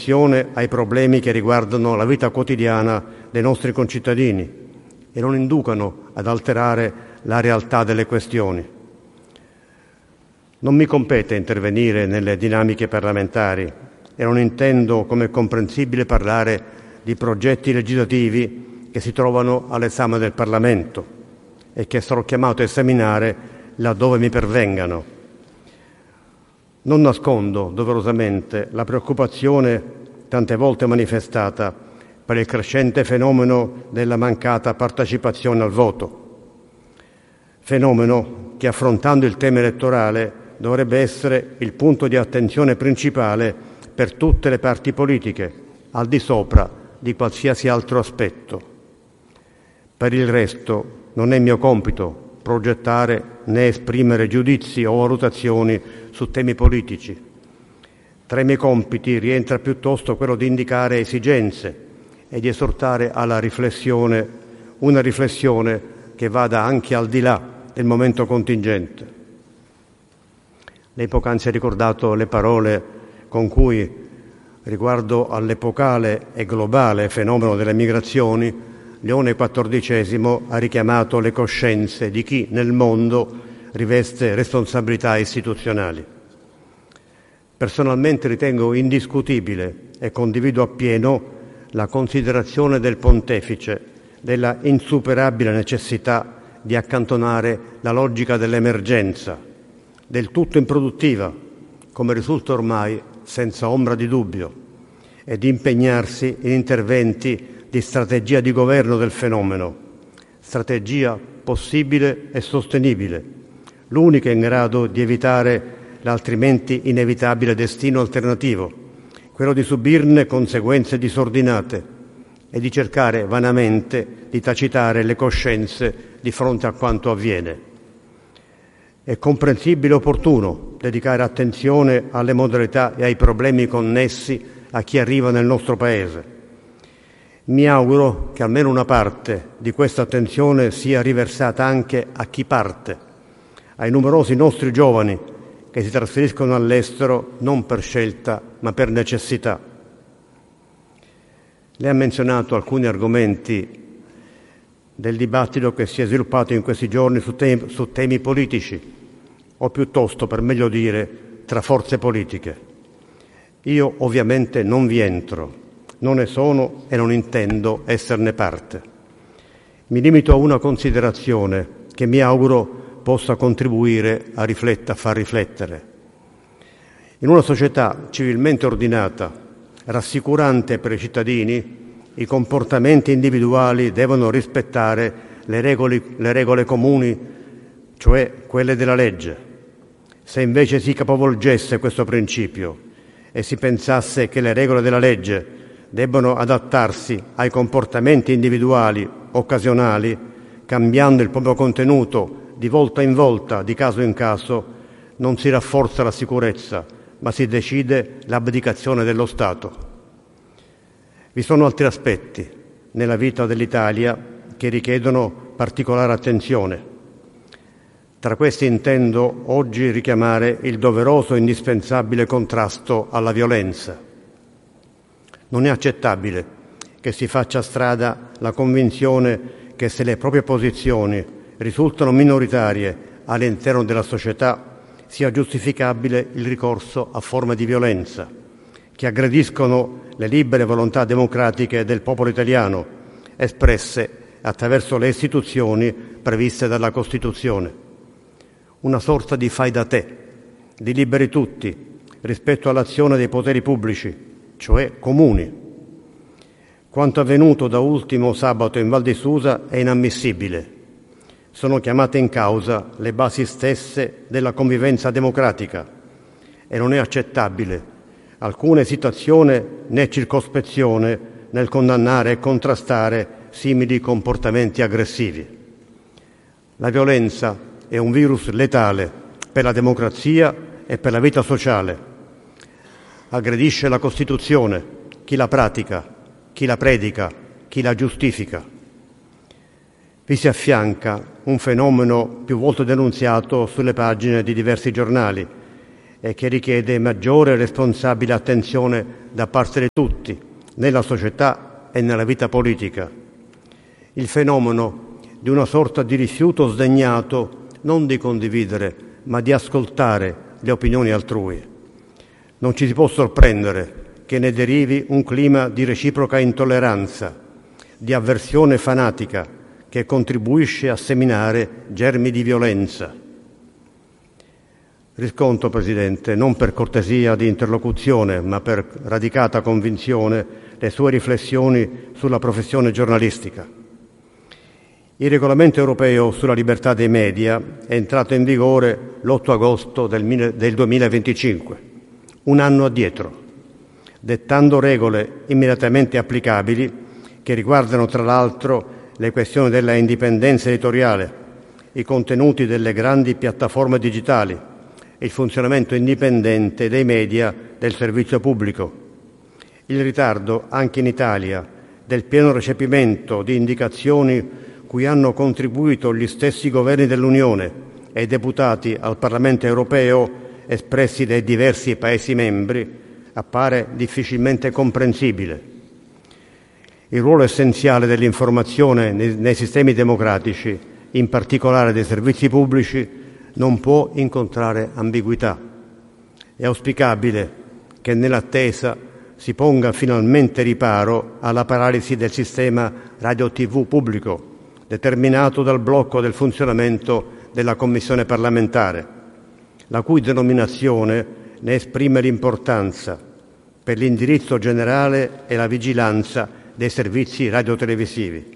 ai problemi che riguardano la vita quotidiana dei nostri concittadini e non inducano ad alterare la realtà delle questioni. Non mi compete intervenire nelle dinamiche parlamentari e non intendo, come è comprensibile, parlare di progetti legislativi che si trovano all'esame del Parlamento e che sarò chiamato a esaminare laddove mi pervengano. Non nascondo doverosamente la preoccupazione tante volte manifestata per il crescente fenomeno della mancata partecipazione al voto, fenomeno che, affrontando il tema elettorale, dovrebbe essere il punto di attenzione principale per tutte le parti politiche, al di sopra di qualsiasi altro aspetto. Per il resto non è mio compito progettare né esprimere giudizi o valutazioni su temi politici. Tra i miei compiti rientra piuttosto quello di indicare esigenze e di esortare alla riflessione, una riflessione che vada anche al di là del momento contingente. Lei poc'anzi ha ricordato le parole con cui, riguardo all'epocale e globale fenomeno delle migrazioni, Leone XIV ha richiamato le coscienze di chi nel mondo riveste responsabilità istituzionali. Personalmente ritengo indiscutibile e condivido appieno la considerazione del Pontefice della insuperabile necessità di accantonare la logica dell'emergenza, del tutto improduttiva, come risulta ormai senza ombra di dubbio, e di impegnarsi in interventi di strategia di governo del fenomeno, strategia possibile e sostenibile, l'unica in grado di evitare l'altrimenti inevitabile destino alternativo, quello di subirne conseguenze disordinate e di cercare vanamente di tacitare le coscienze di fronte a quanto avviene. È comprensibile e opportuno dedicare attenzione alle modalità e ai problemi connessi a chi arriva nel nostro Paese. Mi auguro che almeno una parte di questa attenzione sia riversata anche a chi parte, ai numerosi nostri giovani che si trasferiscono all'estero non per scelta ma per necessità. Lei ha menzionato alcuni argomenti del dibattito che si è sviluppato in questi giorni su temi politici, o piuttosto, per meglio dire, tra forze politiche. Io ovviamente non vi entro, non ne sono e non intendo esserne parte. Mi limito a una considerazione che mi auguro possa contribuire a far riflettere. In una società civilmente ordinata, rassicurante per i cittadini, i comportamenti individuali devono rispettare le regole comuni, cioè quelle della legge. Se invece si capovolgesse questo principio e si pensasse che le regole della legge debbono adattarsi ai comportamenti individuali occasionali, cambiando il proprio contenuto di volta in volta, di caso in caso, non si rafforza la sicurezza, ma si decide l'abdicazione dello Stato. Vi sono altri aspetti nella vita dell'Italia che richiedono particolare attenzione. Tra questi intendo oggi richiamare il doveroso e indispensabile contrasto alla violenza. Non è accettabile che si faccia strada la convinzione che se le proprie posizioni risultano minoritarie all'interno della società sia giustificabile il ricorso a forme di violenza che aggrediscono le libere volontà democratiche del popolo italiano espresse attraverso le istituzioni previste dalla Costituzione. Una sorta di fai da te, di liberi tutti rispetto all'azione dei poteri pubblici, cioè comuni. Quanto avvenuto da ultimo sabato in Val di Susa è inammissibile. Sono chiamate in causa le basi stesse della convivenza democratica e non è accettabile alcuna esitazione né circospezione nel condannare e contrastare simili comportamenti aggressivi. La violenza è un virus letale per la democrazia e per la vita sociale. Aggredisce la Costituzione, chi la pratica, chi la predica, chi la giustifica. Vi si affianca un fenomeno più volte denunziato sulle pagine di diversi giornali e che richiede maggiore e responsabile attenzione da parte di tutti, nella società e nella vita politica. Il fenomeno di una sorta di rifiuto sdegnato non di condividere, ma di ascoltare le opinioni altrui. Non ci si può sorprendere che ne derivi un clima di reciproca intolleranza, di avversione fanatica che contribuisce a seminare germi di violenza. Riscontro, Presidente, non per cortesia di interlocuzione, ma per radicata convinzione, le sue riflessioni sulla professione giornalistica. Il regolamento europeo sulla libertà dei media è entrato in vigore l'8 agosto del 2025, un anno addietro, dettando regole immediatamente applicabili che riguardano tra l'altro le questioni della indipendenza editoriale, i contenuti delle grandi piattaforme digitali, il funzionamento indipendente dei media del servizio pubblico. Il ritardo, anche in Italia, del pieno recepimento di indicazioni cui hanno contribuito gli stessi governi dell'Unione e i deputati al Parlamento europeo espressi dai diversi Paesi membri, appare difficilmente comprensibile. Il ruolo essenziale dell'informazione nei sistemi democratici, in particolare dei servizi pubblici, non può incontrare ambiguità. È auspicabile che nell'attesa si ponga finalmente riparo alla paralisi del sistema radio-TV pubblico, determinato dal blocco del funzionamento della Commissione parlamentare, la cui denominazione ne esprime l'importanza per l'indirizzo generale e la vigilanza dei servizi radiotelevisivi.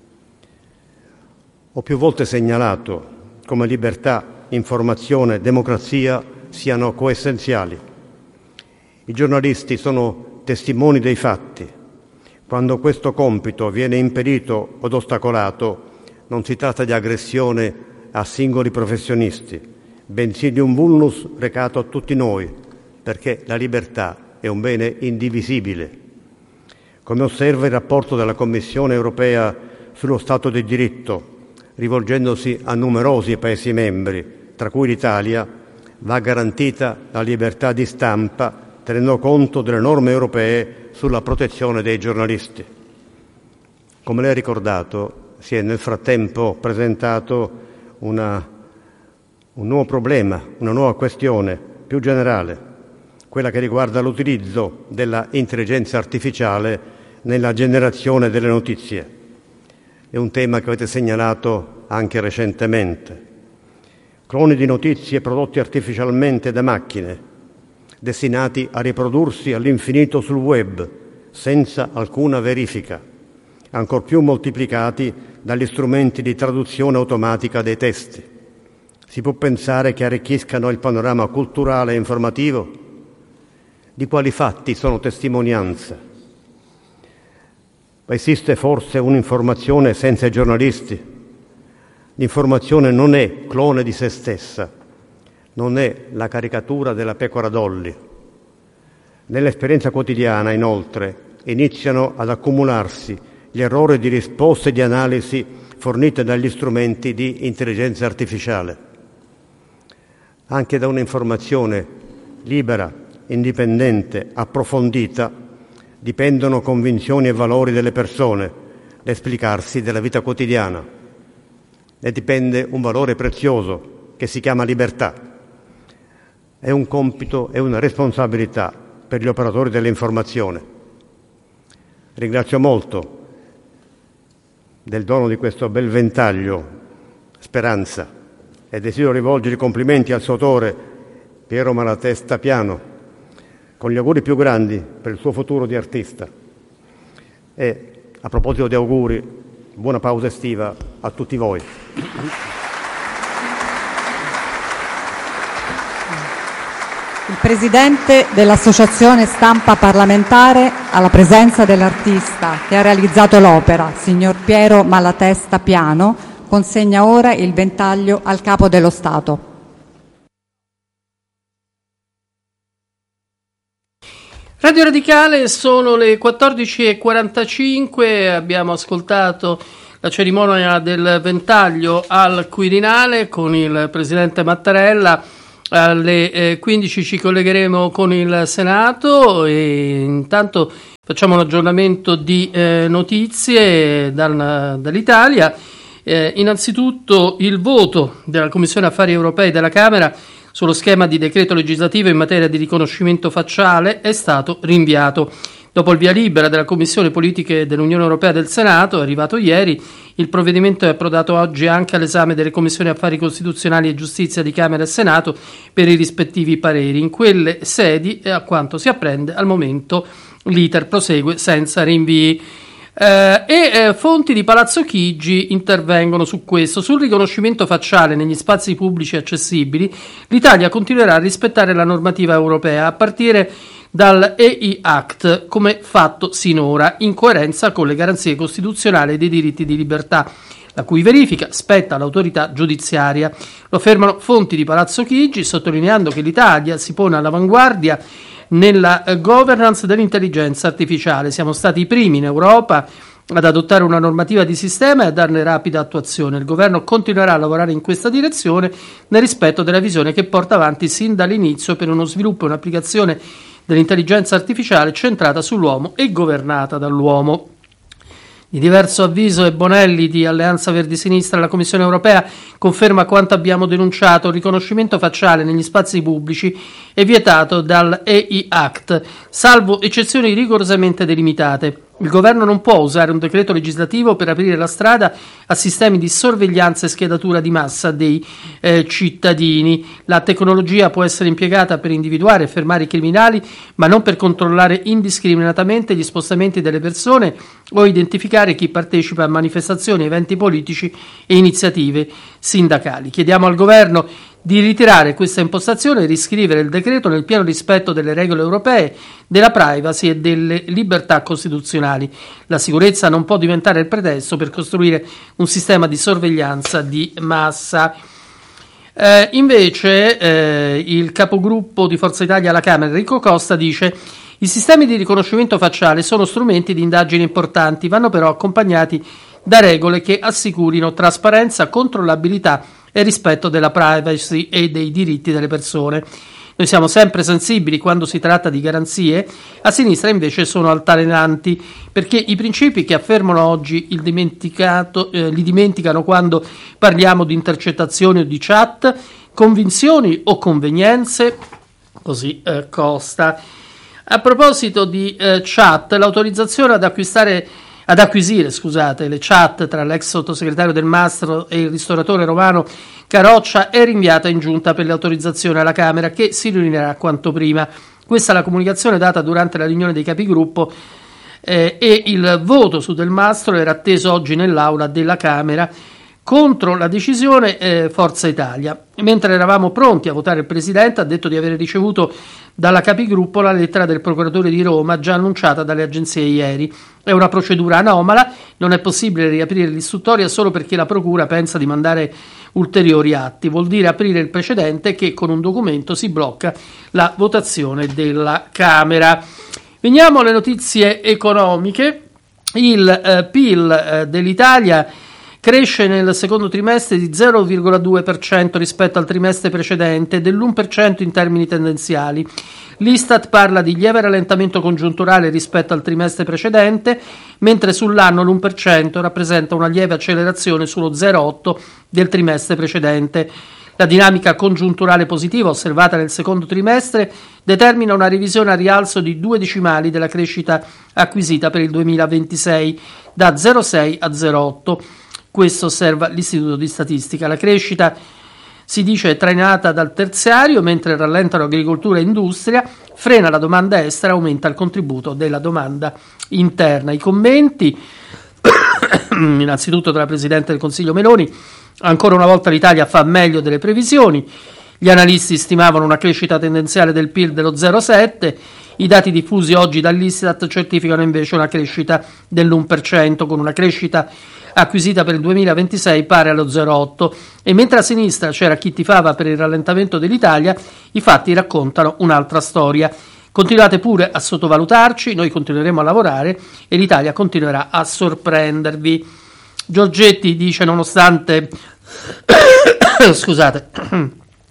Ho più volte segnalato come libertà, informazione, democrazia siano coessenziali. I giornalisti sono testimoni dei fatti. Quando questo compito viene impedito od ostacolato, non si tratta di aggressione a singoli professionisti, bensì di un vulnus recato a tutti noi, perché la libertà è un bene indivisibile. Come osserva il rapporto della Commissione europea sullo Stato di diritto, rivolgendosi a numerosi Paesi membri, tra cui l'Italia, va garantita la libertà di stampa tenendo conto delle norme europee sulla protezione dei giornalisti. Come lei ha ricordato, si è nel frattempo presentato un nuovo problema, una nuova questione più generale, quella che riguarda l'utilizzo della intelligenza artificiale nella generazione delle notizie. È un tema che avete segnalato anche recentemente. Cloni di notizie prodotti artificialmente da macchine, destinati a riprodursi all'infinito sul web, senza alcuna verifica, ancor più moltiplicati dagli strumenti di traduzione automatica dei testi. Si può pensare che arricchiscano il panorama culturale e informativo? Di quali fatti sono testimonianza? Ma esiste forse un'informazione senza i giornalisti? L'informazione non è clone di se stessa, non è la caricatura della pecora Dolly. Nell'esperienza quotidiana, inoltre, iniziano ad accumularsi gli errori di risposte e di analisi fornite dagli strumenti di intelligenza artificiale. Anche da un'informazione libera, indipendente, approfondita, dipendono convinzioni e valori delle persone, l'esplicarsi della vita quotidiana. Ne dipende un valore prezioso che si chiama libertà. È un compito e una responsabilità per gli operatori dell'informazione. Ringrazio molto del dono di questo bel ventaglio, Speranza, e desidero rivolgere i complimenti al suo autore, Piero Malatesta Piano, con gli auguri più grandi per il suo futuro di artista. E a proposito di auguri, buona pausa estiva a tutti voi. Il presidente dell'Associazione Stampa Parlamentare, alla presenza dell'artista che ha realizzato l'opera, signor Piero Malatesta Piano, consegna ora il ventaglio al Capo dello Stato. Radio Radicale, sono le 14:45, abbiamo ascoltato la cerimonia del ventaglio al Quirinale con il presidente Mattarella Alle 15 ci collegheremo con il Senato e intanto facciamo un aggiornamento di notizie dall'Italia. Innanzitutto il voto della Commissione Affari Europei della Camera sullo schema di decreto legislativo in materia di riconoscimento facciale è stato rinviato. Dopo il via libera della Commissione Politiche dell'Unione Europea del Senato, arrivato ieri, il provvedimento è approdato oggi anche all'esame delle Commissioni Affari Costituzionali e Giustizia di Camera e Senato per i rispettivi pareri. In quelle sedi, a quanto si apprende, al momento l'iter prosegue senza rinvii. Fonti di Palazzo Chigi intervengono su questo. Sul riconoscimento facciale negli spazi pubblici accessibili, l'Italia continuerà a rispettare la normativa europea a partire dal EI Act, come fatto sinora, in coerenza con le garanzie costituzionali e dei diritti di libertà, la cui verifica spetta all'autorità giudiziaria. Lo affermano fonti di Palazzo Chigi, sottolineando che l'Italia si pone all'avanguardia nella governance dell'intelligenza artificiale. Siamo stati i primi in Europa ad adottare una normativa di sistema e a darne rapida attuazione. Il governo continuerà a lavorare in questa direzione nel rispetto della visione che porta avanti sin dall'inizio per uno sviluppo e un'applicazione dell'intelligenza artificiale centrata sull'uomo e governata dall'uomo. Di diverso avviso è Bonelli di Alleanza Verdi Sinistra. La Commissione Europea conferma quanto abbiamo denunciato: il riconoscimento facciale negli spazi pubblici è vietato dal EI Act, salvo eccezioni rigorosamente delimitate. Il governo non può usare un decreto legislativo per aprire la strada a sistemi di sorveglianza e schedatura di massa dei cittadini. La tecnologia può essere impiegata per individuare e fermare i criminali, ma non per controllare indiscriminatamente gli spostamenti delle persone o identificare chi partecipa a manifestazioni, eventi politici e iniziative sindacali. Chiediamo al governo di ritirare questa impostazione e riscrivere il decreto nel pieno rispetto delle regole europee, della privacy e delle libertà costituzionali. La sicurezza non può diventare il pretesto per costruire un sistema di sorveglianza di massa. Invece il capogruppo di Forza Italia alla Camera, Enrico Costa, dice: i sistemi di riconoscimento facciale sono strumenti di indagine importanti, vanno però accompagnati da regole che assicurino trasparenza, controllabilità e rispetto della privacy e dei diritti delle persone. Noi siamo sempre sensibili quando si tratta di garanzie, a sinistra invece sono altalenanti, perché i principi che affermano oggi li dimenticano quando parliamo di intercettazioni o di chat, convinzioni o convenienze, così Costa. A proposito di chat, l'autorizzazione ad acquisire le chat tra l'ex sottosegretario Del Mastro e il ristoratore romano Caroccia è rinviata in giunta per le autorizzazioni alla Camera, che si riunirà quanto prima. Questa è la comunicazione data durante la riunione dei capigruppo e il voto su Del Mastro era atteso oggi nell'aula della Camera. Contro la decisione Forza Italia. Mentre eravamo pronti a votare, il Presidente ha detto di aver ricevuto dalla capigruppo la lettera del procuratore di Roma già annunciata dalle agenzie ieri. È una procedura anomala, non è possibile riaprire l'istruttoria solo perché la procura pensa di mandare ulteriori atti. Vuol dire aprire il precedente che con un documento si blocca la votazione della Camera. Veniamo alle notizie economiche. Il PIL dell'Italia cresce nel secondo trimestre di 0,2% rispetto al trimestre precedente e dell'1% in termini tendenziali. L'Istat parla di lieve rallentamento congiunturale rispetto al trimestre precedente, mentre sull'anno l'1% rappresenta una lieve accelerazione sullo 0,8% del trimestre precedente. La dinamica congiunturale positiva osservata nel secondo trimestre determina una revisione a rialzo di 2 decimali della crescita acquisita per il 2026, da 0,6 a 0,8. Questo osserva l'Istituto di Statistica. La crescita, si dice, è trainata dal terziario, mentre rallentano agricoltura e industria, frena la domanda estera, aumenta il contributo della domanda interna. I commenti, innanzitutto dalla Presidente del Consiglio Meloni: ancora una volta l'Italia fa meglio delle previsioni. Gli analisti stimavano una crescita tendenziale del PIL dello 0,7%, i dati diffusi oggi dall'Istat certificano invece una crescita dell'1%, con una crescita acquisita per il 2026 pari allo 0,8%, e mentre a sinistra c'era chi tifava per il rallentamento dell'Italia, i fatti raccontano un'altra storia. Continuate pure a sottovalutarci, noi continueremo a lavorare e l'Italia continuerà a sorprendervi. Giorgetti dice: nonostante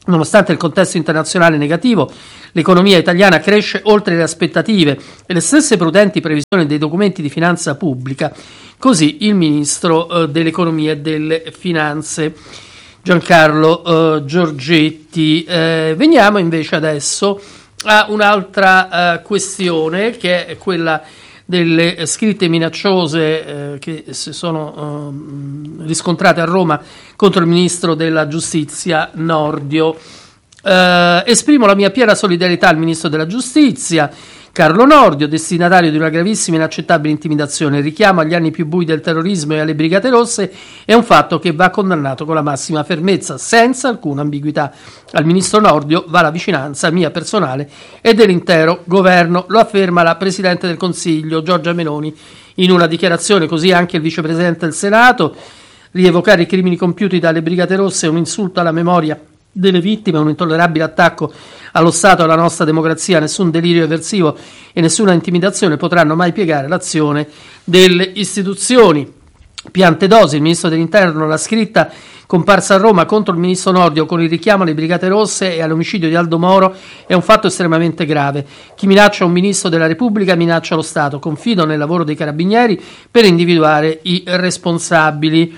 Nonostante il contesto internazionale negativo, l'economia italiana cresce oltre le aspettative e le stesse prudenti previsioni dei documenti di finanza pubblica, così il Ministro dell'Economia e delle Finanze Giancarlo Giorgetti. Veniamo invece adesso a un'altra questione, che è quella delle scritte minacciose che si sono riscontrate a Roma contro il ministro della Giustizia Nordio. Esprimo la mia piena solidarietà al ministro della Giustizia Carlo Nordio, destinatario di una gravissima e inaccettabile intimidazione. Il richiamo agli anni più bui del terrorismo e alle Brigate Rosse è un fatto che va condannato con la massima fermezza, senza alcuna ambiguità. Al ministro Nordio va la vicinanza mia personale e dell'intero governo, lo afferma la Presidente del Consiglio Giorgia Meloni in una dichiarazione. Così anche il Vicepresidente del Senato: rievocare i crimini compiuti dalle Brigate Rosse è un insulto alla memoria delle vittime, un intollerabile attacco allo Stato e alla nostra democrazia. Nessun delirio eversivo e nessuna intimidazione potranno mai piegare l'azione delle istituzioni. Piantedosi, il ministro dell'Interno, la scritta comparsa a Roma contro il ministro Nordio con il richiamo alle Brigate Rosse e all'omicidio di Aldo Moro è un fatto estremamente grave. Chi minaccia un ministro della Repubblica minaccia lo Stato. Confido nel lavoro dei carabinieri per individuare i responsabili.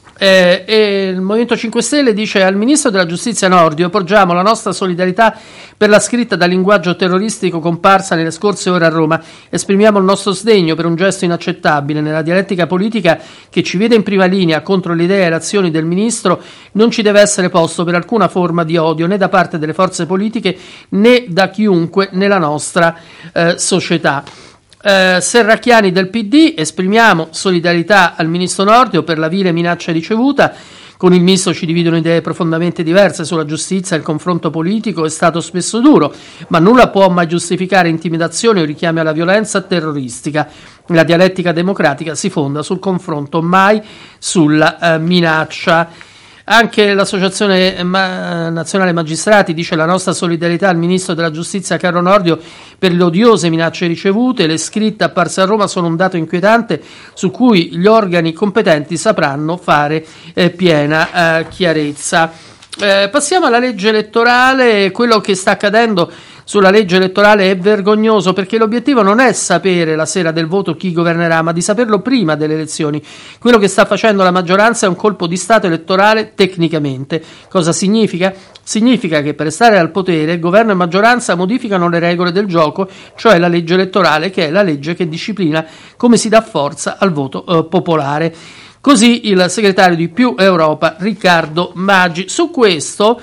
E il Movimento 5 Stelle dice: al ministro della Giustizia Nordio porgiamo la nostra solidarietà per la scritta dal linguaggio terroristico comparsa nelle scorse ore a Roma. Esprimiamo il nostro sdegno per un gesto inaccettabile. Nella dialettica politica che ci vede in prima linea contro le idee e le azioni del ministro non ci deve essere posto per alcuna forma di odio, né da parte delle forze politiche né da chiunque nella nostra società. Serracchiani del PD: esprimiamo solidarietà al ministro Nordio per la vile minaccia ricevuta. Con il ministro ci dividono idee profondamente diverse sulla giustizia, il confronto politico è stato spesso duro, ma nulla può mai giustificare intimidazioni o richiami alla violenza terroristica. La dialettica democratica si fonda sul confronto, mai sulla minaccia. Anche l'Associazione Nazionale Magistrati dice: la nostra solidarietà al ministro della Giustizia Carlo Nordio per le odiose minacce ricevute. Le scritte apparse a Roma sono un dato inquietante su cui gli organi competenti sapranno fare piena chiarezza. Passiamo alla legge elettorale. Quello che sta accadendo sulla legge elettorale è vergognoso, perché l'obiettivo non è sapere la sera del voto chi governerà, ma di saperlo prima delle elezioni. Quello che sta facendo la maggioranza è un colpo di Stato elettorale tecnicamente. Cosa significa? Significa che per stare al potere governo e maggioranza modificano le regole del gioco, cioè la legge elettorale, che è la legge che disciplina come si dà forza al voto popolare. Così il segretario di Più Europa Riccardo Maggi. Su questo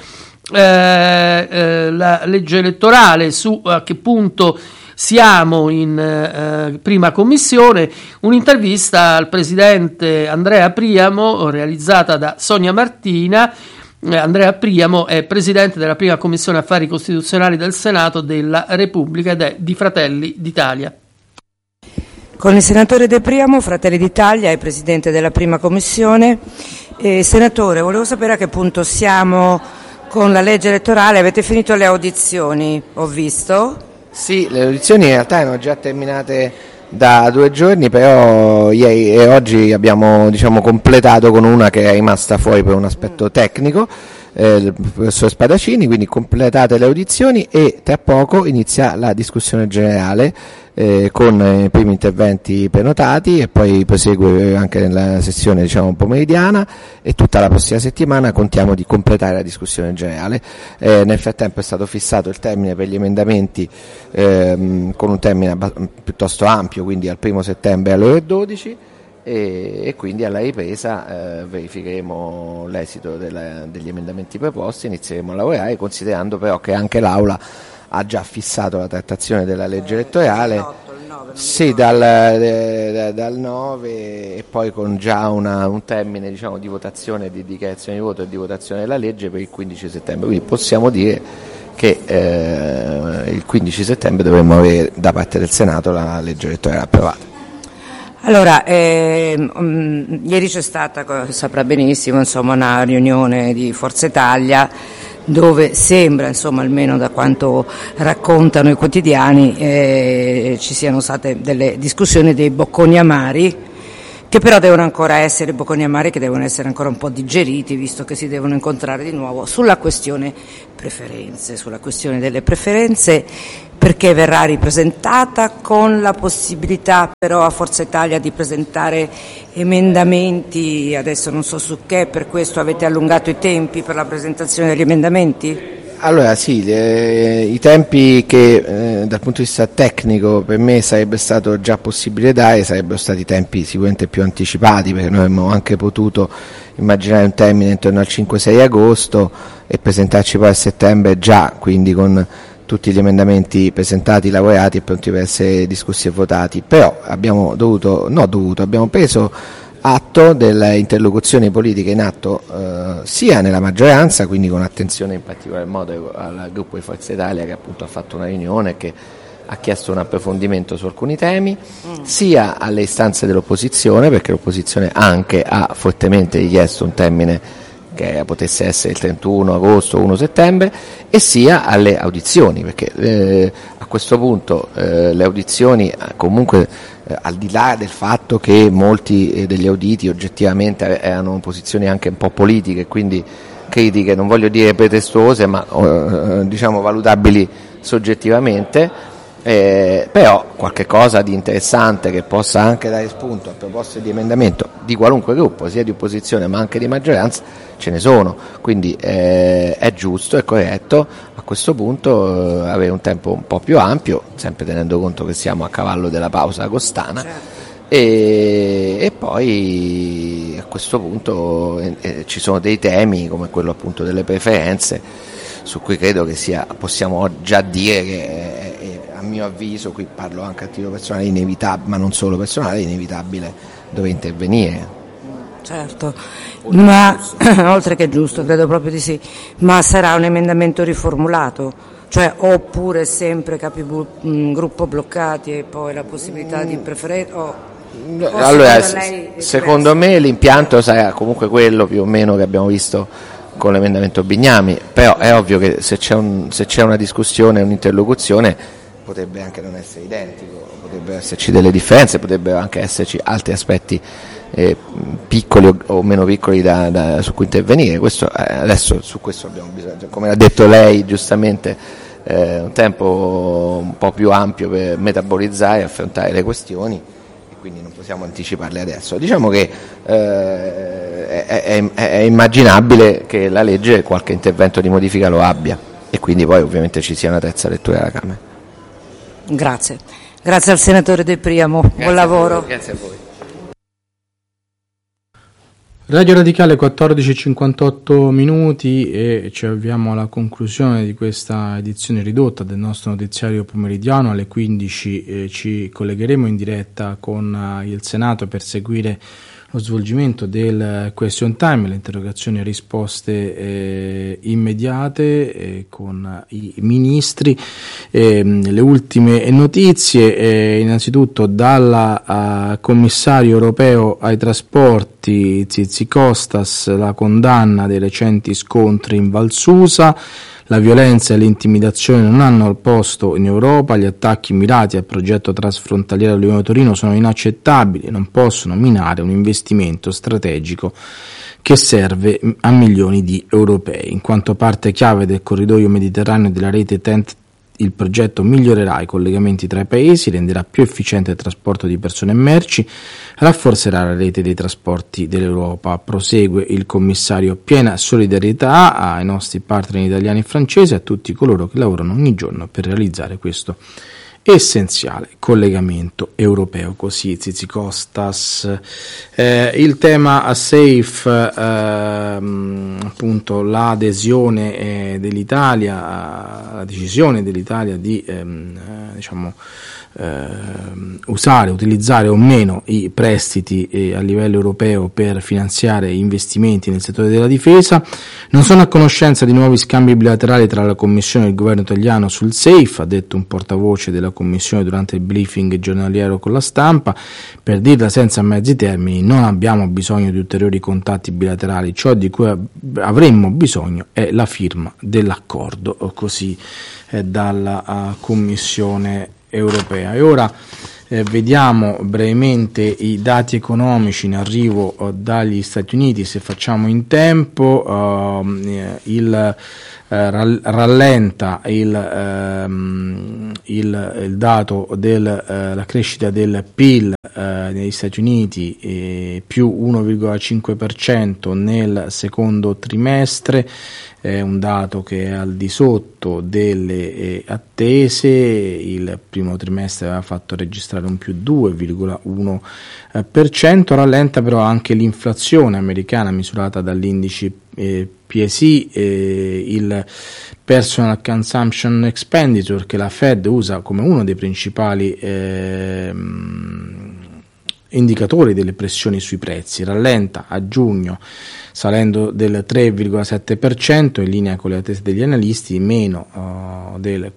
la legge elettorale, su a che punto siamo in prima commissione, un'intervista al presidente Andrea Priamo realizzata da Sonia Martina. Andrea Priamo è presidente della prima commissione affari costituzionali del Senato della Repubblica ed è di Fratelli d'Italia. Con il senatore De Priamo, Fratelli d'Italia, è presidente della prima commissione. Senatore, volevo sapere a che punto siamo con la legge elettorale. Avete finito le audizioni, ho visto? Sì, le audizioni in realtà erano già terminate da 2 giorni, però ieri e oggi abbiamo completato con una che è rimasta fuori per un aspetto tecnico, il professor Spadaccini. Quindi completate le audizioni e tra poco inizia la discussione generale con i primi interventi prenotati, e poi prosegue anche nella sessione pomeridiana, e tutta la prossima settimana contiamo di completare la discussione generale. Nel frattempo è stato fissato il termine per gli emendamenti con un termine piuttosto ampio, quindi al 1 settembre alle ore 12, e quindi alla ripresa verificheremo l'esito degli emendamenti proposti, inizieremo a lavorare, considerando però che anche l'Aula ha già fissato la trattazione della legge elettorale, sì, dal 9, e poi con già un termine di votazione, di dichiarazione di voto e di votazione della legge per il 15 settembre. Quindi possiamo dire che il 15 settembre dovremmo avere da parte del Senato la legge elettorale approvata. Allora, ieri c'è stata, saprà benissimo, una riunione di Forza Italia, dove sembra, almeno da quanto raccontano i quotidiani, ci siano state delle discussioni, dei bocconi amari, che però devono ancora essere, bocconi amari che devono essere ancora un po' digeriti, visto che si devono incontrare di nuovo sulla questione preferenze, sulla questione delle preferenze, perché verrà ripresentata con la possibilità però a Forza Italia di presentare emendamenti, adesso non so su che, per questo avete allungato i tempi per la presentazione degli emendamenti? Allora sì, i tempi che dal punto di vista tecnico per me sarebbe stato già possibile dare sarebbero stati tempi sicuramente più anticipati, perché noi avremmo anche potuto immaginare un termine intorno al 5-6 agosto e presentarci poi a settembre già, quindi con tutti gli emendamenti presentati, lavorati e pronti per essere discussi e votati, però abbiamo preso atto delle interlocuzioni politiche in atto sia nella maggioranza, quindi con attenzione in particolar modo al gruppo di Forza Italia che appunto ha fatto una riunione e che ha chiesto un approfondimento su alcuni temi, sia alle istanze dell'opposizione, perché l'opposizione anche ha fortemente richiesto un termine che potesse essere il 31 agosto o 1 settembre, e sia alle audizioni, perché a questo punto le audizioni comunque al di là del fatto che molti degli auditi oggettivamente erano posizioni anche un po' politiche, quindi critiche, non voglio dire pretestuose, ma diciamo valutabili soggettivamente, però qualche cosa di interessante che possa anche dare spunto a proposte di emendamento di qualunque gruppo, sia di opposizione ma anche di maggioranza, ce ne sono, quindi è giusto e corretto a questo punto avere un tempo un po' più ampio, sempre tenendo conto che siamo a cavallo della pausa agostana. Certo. E poi a questo punto ci sono dei temi come quello appunto delle preferenze, su cui credo che possiamo già dire che a mio avviso, qui parlo anche a titolo personale, inevitabile, ma non solo personale, inevitabile dove intervenire. Certo, ma oltre che giusto, credo proprio di sì, ma sarà un emendamento riformulato? Cioè, oppure sempre capigruppo bloccati e poi la possibilità di preferire? Allora, secondo me l'impianto sarà comunque quello più o meno che abbiamo visto con l'emendamento Bignami, però è ovvio che se c'è una discussione, un'interlocuzione, potrebbe anche non essere identico, potrebbero esserci delle differenze, potrebbero anche esserci altri aspetti piccoli o meno piccoli su cui intervenire. Adesso su questo abbiamo bisogno, come ha detto lei giustamente, un tempo un po' più ampio per metabolizzare e affrontare le questioni, e quindi non possiamo anticiparle adesso. Diciamo che è immaginabile che la legge qualche intervento di modifica lo abbia, e quindi poi ovviamente ci sia una terza lettura alla Camera. Grazie al senatore De Priamo, buon lavoro. Grazie a voi. Radio Radicale 14:58 minuti e ci avviamo alla conclusione di questa edizione ridotta del nostro notiziario pomeridiano. Alle 15 ci collegheremo in diretta con il Senato per seguire lo svolgimento del question time, le interrogazioni e risposte immediate con i ministri. Le ultime notizie, innanzitutto dal commissario europeo ai trasporti Tzitzikostas, la condanna dei recenti scontri in Val Susa. La violenza e l'intimidazione non hanno posto in Europa, gli attacchi mirati al progetto transfrontaliero Lione-Torino sono inaccettabili e non possono minare un investimento strategico che serve a milioni di europei. In quanto parte chiave del corridoio mediterraneo e della rete TEN-T, il progetto migliorerà i collegamenti tra i paesi, renderà più efficiente il trasporto di persone e merci, rafforzerà la rete dei trasporti dell'Europa. Prosegue il commissario: piena solidarietà ai nostri partner italiani e francesi e a tutti coloro che lavorano ogni giorno per realizzare questo essenziale collegamento europeo. Così Tzitzikostas. Il tema SAFE, appunto l'adesione dell'Italia, la decisione dell'Italia di utilizzare o meno i prestiti a livello europeo per finanziare investimenti nel settore della difesa. Non sono a conoscenza di nuovi scambi bilaterali tra la Commissione e il governo italiano sul SAFE, ha detto un portavoce della Commissione durante il briefing giornaliero con la stampa. Per dirla senza mezzi termini, non abbiamo bisogno di ulteriori contatti bilaterali, ciò di cui avremmo bisogno è la firma dell'accordo, così dalla Commissione europea. E ora Vediamo brevemente i dati economici in arrivo dagli Stati Uniti, se facciamo in tempo. Rallenta il dato della crescita del PIL negli Stati Uniti, più 1,5% nel secondo trimestre, è un dato che è al di sotto delle attese. Il primo trimestre aveva fatto registrare un più 2,1%, rallenta però anche l'inflazione americana misurata dall'indice PSI, il Personal Consumption Expenditure, che la Fed usa come uno dei principali indicatori delle pressioni sui prezzi, rallenta a giugno salendo del 3,7%, in linea con le attese degli analisti, meno del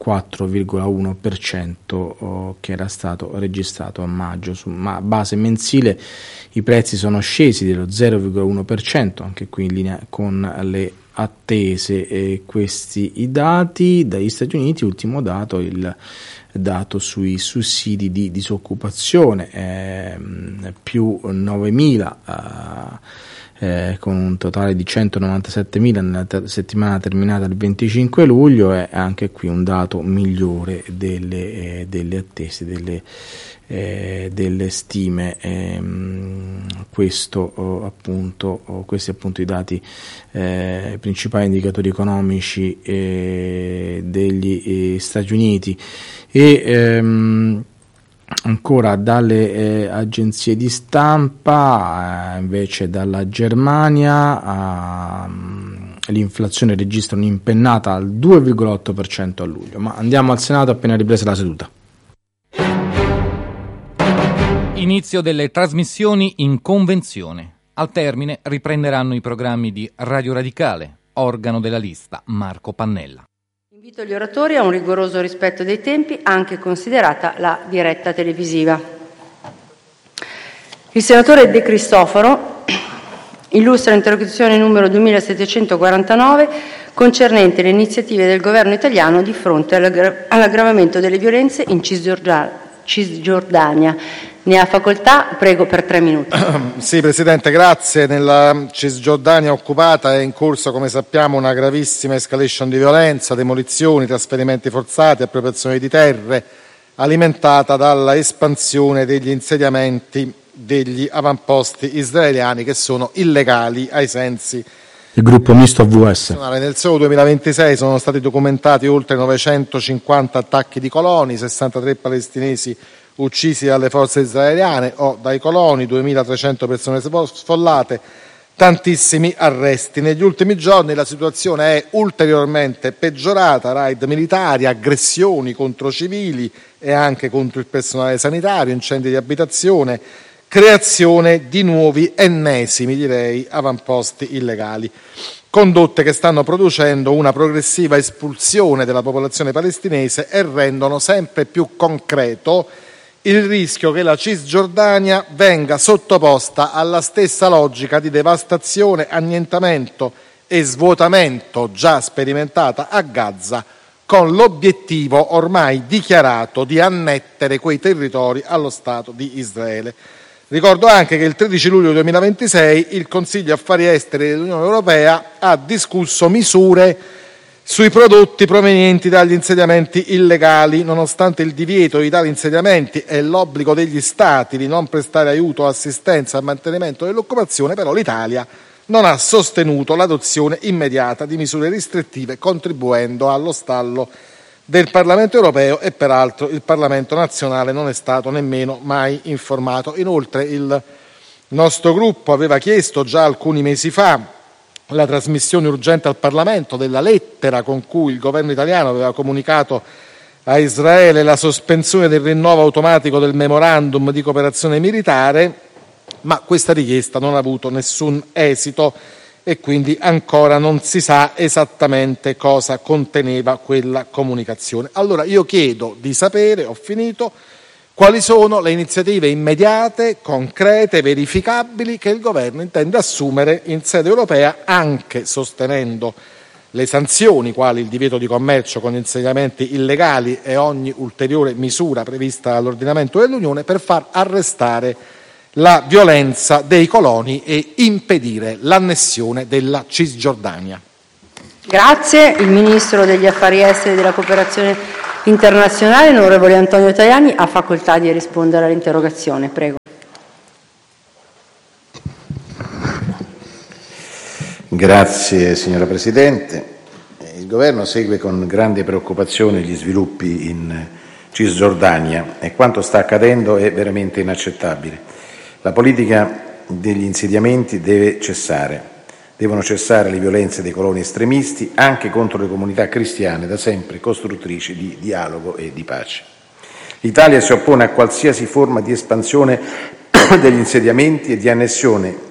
4,1% che era stato registrato a maggio. Su base mensile i prezzi sono scesi dello 0,1%, anche qui in linea con le attese. E questi i dati dagli Stati Uniti. Ultimo dato, il dato sui sussidi di disoccupazione, più 9.000, con un totale di 197.000 nella settimana terminata il 25 luglio, è anche qui un dato migliore delle attese, delle stime. Questi appunto i dati, i principali indicatori economici degli Stati Uniti. E ancora dalle agenzie di stampa, invece dalla Germania, l'inflazione registra un'impennata al 2,8% a luglio. Ma andiamo al Senato appena ripresa la seduta. Inizio delle trasmissioni in convenzione. Al termine riprenderanno i programmi di Radio Radicale, organo della lista Marco Pannella. Invito gli oratori a un rigoroso rispetto dei tempi, anche considerata la diretta televisiva. Il senatore De Cristofaro illustra l'interrogazione numero 2749 concernente le iniziative del governo italiano di fronte all'aggravamento delle violenze in Cisgiordania. Ne ha facoltà, prego, per 3 minuti. Sì, Presidente, grazie. Nella Cisgiordania occupata è in corso, come sappiamo, una gravissima escalation di violenza, demolizioni, trasferimenti forzati, appropriazioni di terre, alimentata dalla espansione degli insediamenti degli avamposti israeliani che sono illegali ai sensi il gruppo misto AWS. Nel solo 2026 sono stati documentati oltre 950 attacchi di coloni, 63 palestinesi uccisi dalle forze israeliane o dai coloni, 2.300 persone sfollate, tantissimi arresti. Negli ultimi giorni la situazione è ulteriormente peggiorata, raid militari, aggressioni contro civili e anche contro il personale sanitario, incendi di abitazione, creazione di nuovi, ennesimi direi, avamposti illegali. Condotte che stanno producendo una progressiva espulsione della popolazione palestinese e rendono sempre più concreto il rischio che la Cisgiordania venga sottoposta alla stessa logica di devastazione, annientamento e svuotamento già sperimentata a Gaza, con l'obiettivo ormai dichiarato di annettere quei territori allo Stato di Israele. Ricordo anche che il 13 luglio 2026 il Consiglio Affari Esteri dell'Unione Europea ha discusso misure sui prodotti provenienti dagli insediamenti illegali. Nonostante il divieto di tali insediamenti e l'obbligo degli Stati di non prestare aiuto o assistenza al mantenimento dell'occupazione, però l'Italia non ha sostenuto l'adozione immediata di misure restrittive, contribuendo allo stallo del Parlamento europeo, e peraltro il Parlamento nazionale non è stato nemmeno mai informato. Inoltre il nostro gruppo aveva chiesto già alcuni mesi fa la trasmissione urgente al Parlamento della lettera con cui il governo italiano aveva comunicato a Israele la sospensione del rinnovo automatico del memorandum di cooperazione militare, ma questa richiesta non ha avuto nessun esito e quindi ancora non si sa esattamente cosa conteneva quella comunicazione. Allora io chiedo di sapere, ho finito, quali sono le iniziative immediate, concrete, verificabili che il governo intende assumere in sede europea, anche sostenendo le sanzioni, quali il divieto di commercio con insediamenti illegali e ogni ulteriore misura prevista dall'ordinamento dell'Unione, per far arrestare la violenza dei coloni e impedire l'annessione della Cisgiordania. Grazie. Il Ministro degli Affari Esteri e della Cooperazione Internazionale, onorevole Antonio Tajani, ha facoltà di rispondere all'interrogazione. Prego. Grazie signora Presidente. Il Governo segue con grande preoccupazione gli sviluppi in Cisgiordania e quanto sta accadendo è veramente inaccettabile. La politica degli insediamenti deve cessare. Devono cessare le violenze dei coloni estremisti anche contro le comunità cristiane, da sempre costruttrici di dialogo e di pace. L'Italia si oppone a qualsiasi forma di espansione degli insediamenti e di annessione.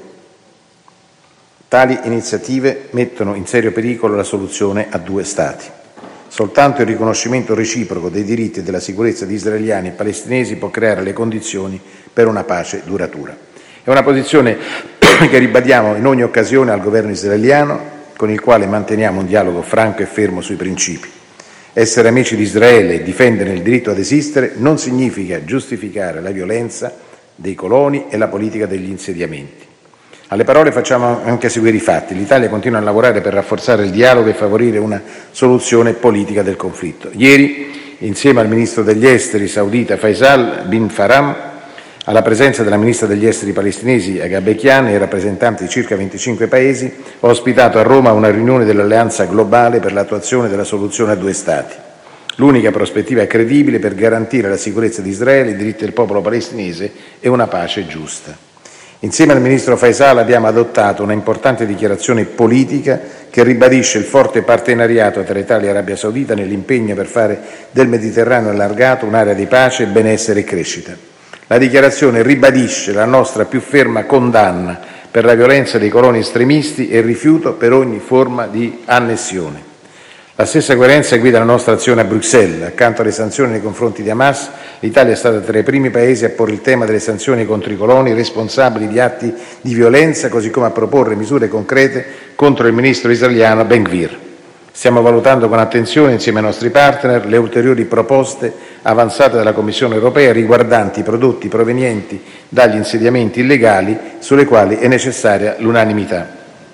Tali iniziative mettono in serio pericolo la soluzione a due Stati. Soltanto il riconoscimento reciproco dei diritti e della sicurezza di israeliani e palestinesi può creare le condizioni per una pace duratura. È una posizione che ribadiamo in ogni occasione al governo israeliano, con il quale manteniamo un dialogo franco e fermo sui principi. Essere amici di Israele e difendere il diritto ad esistere non significa giustificare la violenza dei coloni e la politica degli insediamenti. Alle parole facciamo anche seguire i fatti. L'Italia continua a lavorare per rafforzare il dialogo e favorire una soluzione politica del conflitto. Ieri, insieme al ministro degli esteri saudita Faisal bin Farhan, alla presenza della ministra degli esteri palestinesi Agabekian e rappresentanti di circa 25 paesi, ho ospitato a Roma una riunione dell'Alleanza Globale per l'attuazione della soluzione a due Stati, l'unica prospettiva credibile per garantire la sicurezza di Israele, i diritti del popolo palestinese e una pace giusta. Insieme al ministro Faisal abbiamo adottato una importante dichiarazione politica che ribadisce il forte partenariato tra Italia e Arabia Saudita nell'impegno per fare del Mediterraneo allargato un'area di pace, benessere e crescita. La dichiarazione ribadisce la nostra più ferma condanna per la violenza dei coloni estremisti e il rifiuto per ogni forma di annessione. La stessa coerenza guida la nostra azione a Bruxelles. Accanto alle sanzioni nei confronti di Hamas, l'Italia è stata tra i primi paesi a porre il tema delle sanzioni contro i coloni responsabili di atti di violenza, così come a proporre misure concrete contro il ministro israeliano Ben-Gvir. Stiamo valutando con attenzione, insieme ai nostri partner, le ulteriori proposte avanzate dalla Commissione europea riguardanti i prodotti provenienti dagli insediamenti illegali, sulle quali è necessaria l'unanimità.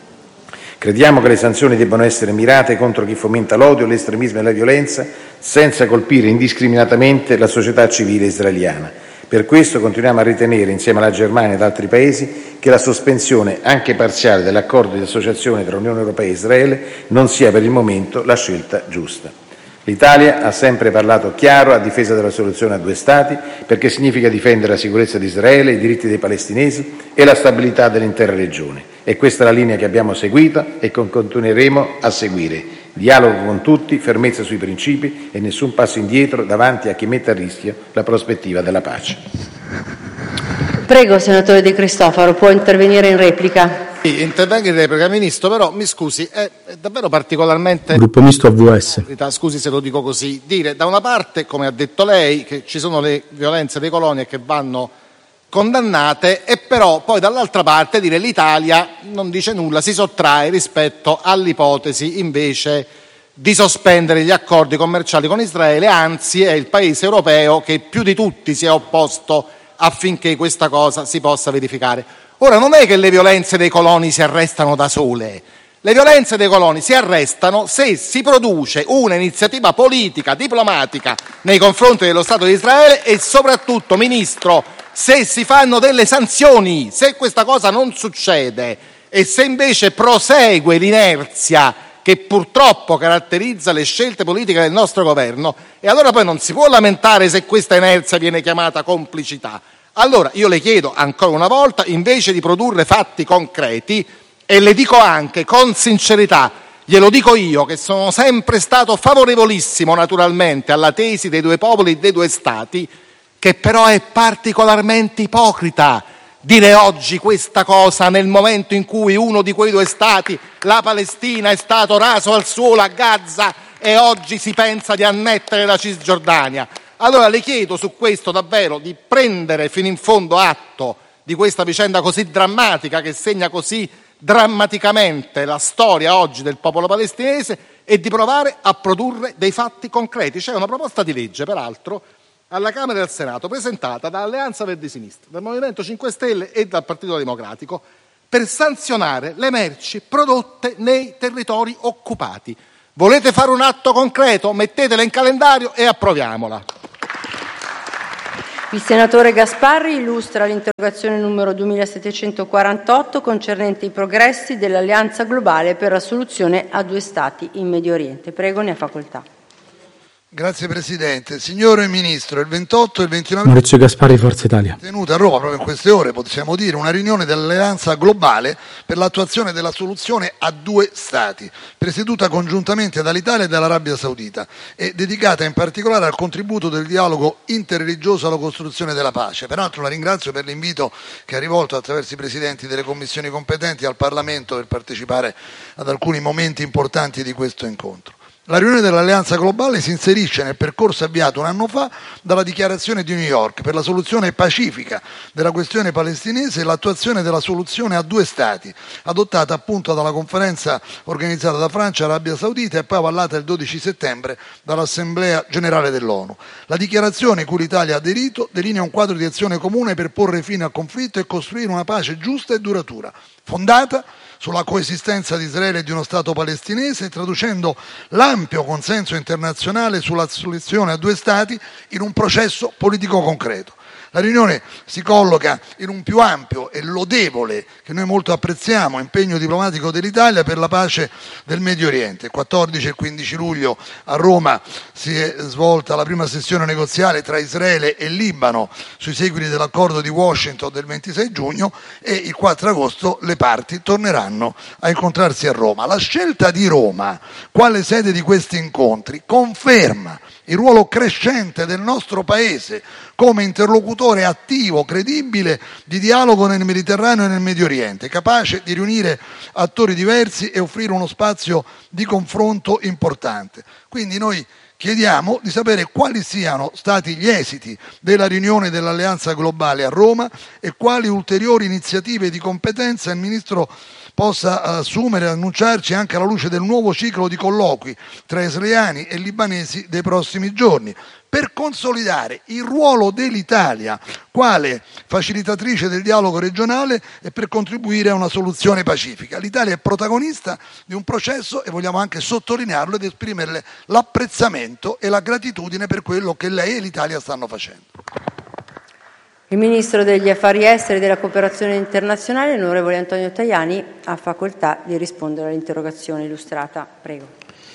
Crediamo che le sanzioni debbano essere mirate contro chi fomenta l'odio, l'estremismo e la violenza, senza colpire indiscriminatamente la società civile israeliana. Per questo continuiamo a ritenere, insieme alla Germania e ad altri paesi, che la sospensione, anche parziale, dell'accordo di associazione tra Unione Europea e Israele non sia per il momento la scelta giusta. L'Italia ha sempre parlato chiaro a difesa della soluzione a due Stati, perché significa difendere la sicurezza di Israele, i diritti dei palestinesi e la stabilità dell'intera regione. E questa è la linea che abbiamo seguito e che continueremo a seguire. Dialogo con tutti, fermezza sui principi e nessun passo indietro davanti a chi mette a rischio la prospettiva della pace. Prego, senatore De Cristofaro, può intervenire in replica. Sì, intervengo in replica, Ministro, però mi scusi, è davvero particolarmente... Gruppo misto AVS. Scusi se lo dico così, dire da una parte, come ha detto lei, che ci sono le violenze dei coloni e che vanno condannate, e però poi dall'altra parte dire l'Italia non dice nulla, si sottrae rispetto all'ipotesi invece di sospendere gli accordi commerciali con Israele, anzi è il paese europeo che più di tutti si è opposto affinché questa cosa si possa verificare. Ora, non è che le violenze dei coloni si arrestano da sole. Le violenze dei coloni si arrestano se si produce un'iniziativa politica, diplomatica nei confronti dello Stato di Israele e soprattutto, Ministro, se si fanno delle sanzioni. Se questa cosa non succede e se invece prosegue l'inerzia che purtroppo caratterizza le scelte politiche del nostro governo, e allora poi non si può lamentare se questa inerzia viene chiamata complicità. Allora io le chiedo ancora una volta, invece di produrre fatti concreti, e le dico anche con sincerità, glielo dico io che sono sempre stato favorevolissimo naturalmente alla tesi dei due popoli e dei due Stati, che però è particolarmente ipocrita dire oggi questa cosa nel momento in cui uno di quei due Stati, la Palestina, è stato raso al suolo a Gaza e oggi si pensa di annettere la Cisgiordania. Allora le chiedo su questo davvero di prendere fino in fondo atto di questa vicenda così drammatica che segna così drammaticamente la storia oggi del popolo palestinese e di provare a produrre dei fatti concreti. C'è una proposta di legge, peraltro, alla Camera e al Senato, presentata da Alleanza Verdi Sinistra, dal Movimento 5 Stelle e dal Partito Democratico, per sanzionare le merci prodotte nei territori occupati. Volete fare un atto concreto? Mettetela in calendario e approviamola. Il senatore Gasparri illustra l'interrogazione numero 2748 concernente i progressi dell'Alleanza Globale per la soluzione a due Stati in Medio Oriente. Prego, ne ha facoltà. Grazie Presidente. Signore Ministro, il 28 e il 29 Maurizio Gasparri, Forza Italia. Tenuta a Roma proprio in queste ore, possiamo dire, una riunione dell'Alleanza Globale per l'attuazione della soluzione a due Stati, presieduta congiuntamente dall'Italia e dall'Arabia Saudita e dedicata in particolare al contributo del dialogo interreligioso alla costruzione della pace. Peraltro la ringrazio per l'invito che ha rivolto attraverso i presidenti delle commissioni competenti al Parlamento per partecipare ad alcuni momenti importanti di questo incontro. La riunione dell'Alleanza Globale si inserisce nel percorso avviato un anno fa dalla dichiarazione di New York per la soluzione pacifica della questione palestinese e l'attuazione della soluzione a due Stati, adottata appunto dalla conferenza organizzata da Francia e Arabia Saudita e poi avallata il 12 settembre dall'Assemblea Generale dell'ONU. La dichiarazione cui l'Italia ha aderito delinea un quadro di azione comune per porre fine al conflitto e costruire una pace giusta e duratura, fondata sulla coesistenza di Israele e di uno Stato palestinese, traducendo l'ampio consenso internazionale sulla soluzione a due Stati in un processo politico concreto. La riunione si colloca in un più ampio e lodevole, che noi molto apprezziamo, impegno diplomatico dell'Italia per la pace del Medio Oriente. Il 14 e il 15 luglio a Roma si è svolta la prima sessione negoziale tra Israele e Libano sui seguiti dell'accordo di Washington del 26 giugno e il 4 agosto le parti torneranno a incontrarsi a Roma. La scelta di Roma, quale sede di questi incontri, conferma il ruolo crescente del nostro Paese come interlocutore attivo, credibile, di dialogo nel Mediterraneo e nel Medio Oriente, capace di riunire attori diversi e offrire uno spazio di confronto importante. Quindi noi chiediamo di sapere quali siano stati gli esiti della riunione dell'Alleanza Globale a Roma e quali ulteriori iniziative di competenza il Ministro possa assumere e annunciarci anche alla luce del nuovo ciclo di colloqui tra israeliani e libanesi dei prossimi giorni, per consolidare il ruolo dell'Italia quale facilitatrice del dialogo regionale e per contribuire a una soluzione pacifica. L'Italia è protagonista di un processo e vogliamo anche sottolinearlo ed esprimerle l'apprezzamento e la gratitudine per quello che lei e l'Italia stanno facendo. Il Ministro degli Affari Esteri e della Cooperazione Internazionale, l'onorevole Antonio Tajani, ha facoltà di rispondere all'interrogazione illustrata. Prego.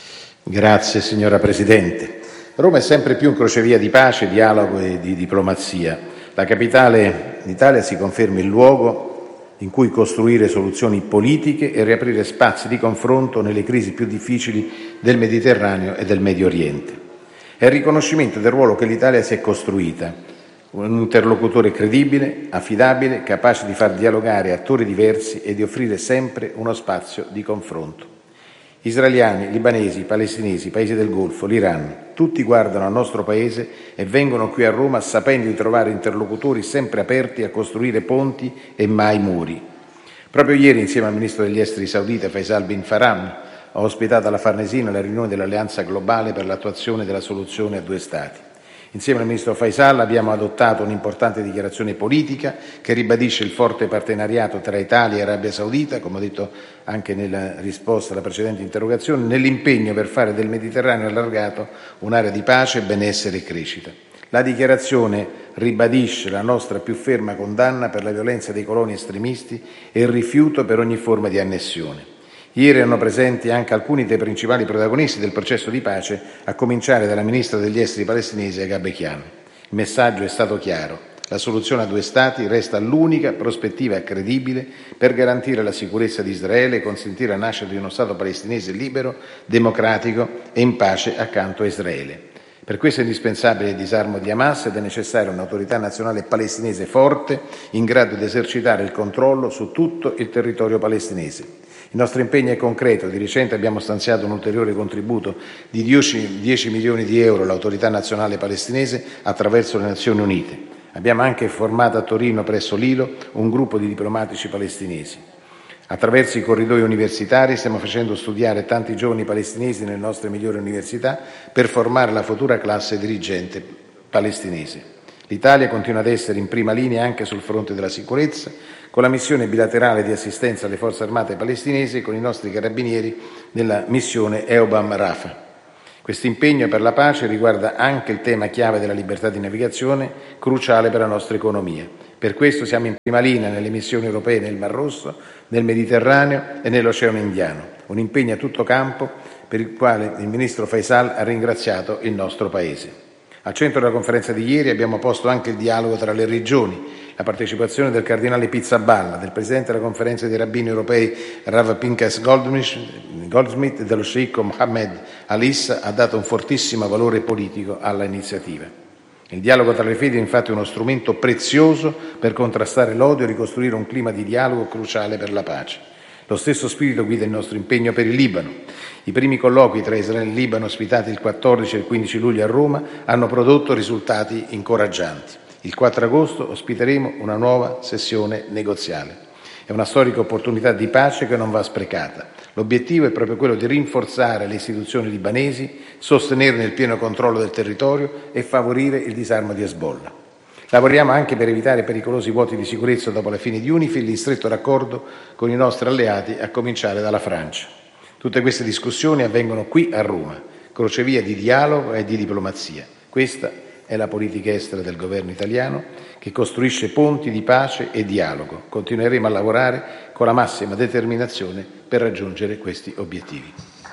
Grazie signora Presidente. Roma è sempre più un crocevia di pace, dialogo e di diplomazia. La capitale d'Italia si conferma il luogo in cui costruire soluzioni politiche e riaprire spazi di confronto nelle crisi più difficili del Mediterraneo e del Medio Oriente. È il riconoscimento del ruolo che l'Italia si è costruita, un interlocutore credibile, affidabile, capace di far dialogare attori diversi e di offrire sempre uno spazio di confronto. Israeliani, libanesi, palestinesi, paesi del Golfo, l'Iran, tutti guardano al nostro Paese e vengono qui a Roma sapendo di trovare interlocutori sempre aperti a costruire ponti e mai muri. Proprio ieri, insieme al Ministro degli Esteri saudita Faisal bin Farhan, ho ospitato alla Farnesina la riunione dell'Alleanza Globale per l'attuazione della soluzione a due Stati. Insieme al Ministro Faisal abbiamo adottato un'importante dichiarazione politica che ribadisce il forte partenariato tra Italia e Arabia Saudita, come ho detto anche nella risposta alla precedente interrogazione, nell'impegno per fare del Mediterraneo allargato un'area di pace, benessere e crescita. La dichiarazione ribadisce la nostra più ferma condanna per la violenza dei coloni estremisti e il rifiuto per ogni forma di annessione. Ieri erano presenti anche alcuni dei principali protagonisti del processo di pace, a cominciare dalla Ministra degli Esteri palestinese Agha Bekian. Il messaggio è stato chiaro: la soluzione a due Stati resta l'unica prospettiva credibile per garantire la sicurezza di Israele e consentire la nascita di uno Stato palestinese libero, democratico e in pace accanto a Israele. Per questo è indispensabile il disarmo di Hamas ed è necessaria un'autorità nazionale palestinese forte, in grado di esercitare il controllo su tutto il territorio palestinese. Il nostro impegno è concreto. Di recente abbiamo stanziato un ulteriore contributo di 10 milioni di euro all'autorità nazionale palestinese attraverso le Nazioni Unite. Abbiamo anche formato a Torino, presso l'ILO, un gruppo di diplomatici palestinesi. Attraverso i corridoi universitari stiamo facendo studiare tanti giovani palestinesi nelle nostre migliori università per formare la futura classe dirigente palestinese. L'Italia continua ad essere in prima linea anche sul fronte della sicurezza, con la missione bilaterale di assistenza alle forze armate palestinesi e con i nostri carabinieri nella missione EUBAM Rafah. Questo impegno per la pace riguarda anche il tema chiave della libertà di navigazione, cruciale per la nostra economia. Per questo siamo in prima linea nelle missioni europee nel Mar Rosso, nel Mediterraneo e nell'Oceano Indiano, un impegno a tutto campo per il quale il ministro Faisal ha ringraziato il nostro Paese. Al centro della conferenza di ieri abbiamo posto anche il dialogo tra le regioni. La partecipazione del cardinale Pizzaballa, del presidente della conferenza dei rabbini europei Rav Pinchas Goldsmith e dello sceicco Mohammed Al-Issa ha dato un fortissimo valore politico all'iniziativa. Il dialogo tra le fedi è infatti uno strumento prezioso per contrastare l'odio e ricostruire un clima di dialogo cruciale per la pace. Lo stesso spirito guida il nostro impegno per il Libano. I primi colloqui tra Israele e Libano, ospitati il 14 e il 15 luglio a Roma, hanno prodotto risultati incoraggianti. Il 4 agosto ospiteremo una nuova sessione negoziale. È una storica opportunità di pace che non va sprecata. L'obiettivo è proprio quello di rinforzare le istituzioni libanesi, sostenerne il pieno controllo del territorio e favorire il disarmo di Hezbollah. Lavoriamo anche per evitare pericolosi vuoti di sicurezza dopo la fine di UNIFIL, in stretto raccordo con i nostri alleati, a cominciare dalla Francia. Tutte queste discussioni avvengono qui a Roma, crocevia di dialogo e di diplomazia. Questa è la politica estera del governo italiano, che costruisce ponti di pace e dialogo. Continueremo a lavorare con la massima determinazione per raggiungere questi obiettivi.